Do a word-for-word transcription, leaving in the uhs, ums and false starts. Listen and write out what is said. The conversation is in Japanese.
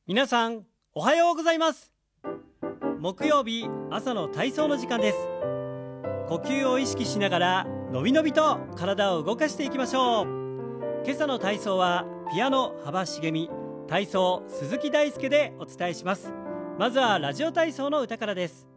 皆さんおはようございます。木曜日朝の体操の時間です。呼吸を意識しながらのびのびと体を動かしていきましょう。今朝の体操はピアノ幅しみ、体操鈴木大輔でお伝えします。まずはラジオ体操の歌からです。